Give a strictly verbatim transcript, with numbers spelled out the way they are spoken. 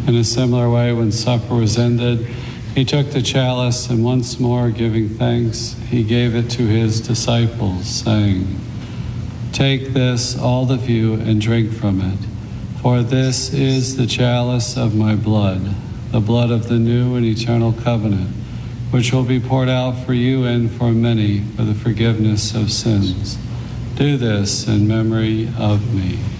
In a similar way, when supper was ended, he took the chalice, and once more giving thanks, he gave it to his disciples, saying, "Take this, all of you, and drink from it, for this is the chalice of my blood, the blood of the new and eternal covenant, which will be poured out for you and for many for the forgiveness of sins. Do this in memory of me."